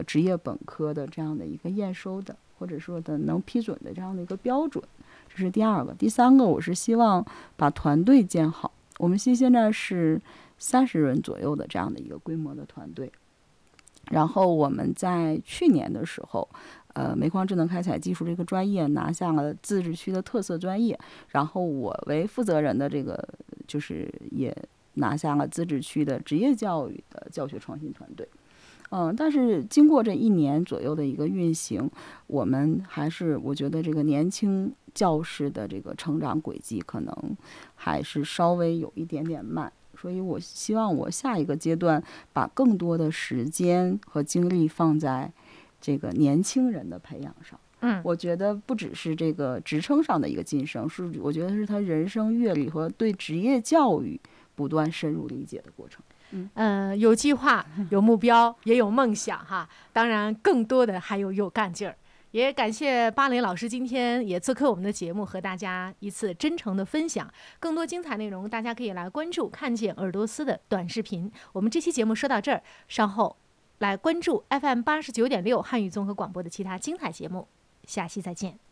职业本科的这样的一个验收的，或者说的能批准的这样的一个标准，这是第二个。第三个，我是希望把团队建好。我们现在是30人左右的这样的一个规模的团队。然后我们在去年的时候，煤矿智能开采技术这个专业拿下了自治区的特色专业，然后我为负责人的这个就是也拿下了自治区的职业教育的教学创新团队。但是经过这1年左右的一个运行，我们还是我觉得这个年轻教师的这个成长轨迹可能还是稍微有一点点慢，所以我希望我下一个阶段把更多的时间和精力放在这个年轻人的培养上。我觉得不只是这个职称上的一个晋升，是我觉得是他人生阅历和对职业教育不断深入理解的过程。 有计划，有目标，也有梦想哈。当然，更多的还有干劲儿。也感谢巴雷老师今天也做客我们的节目，和大家一次真诚的分享。更多精彩内容，大家可以来关注看见耳朵丝的短视频。我们这期节目说到这儿，稍后来关注 FM 89.6汉语综合广播的其他精彩节目。下期再见。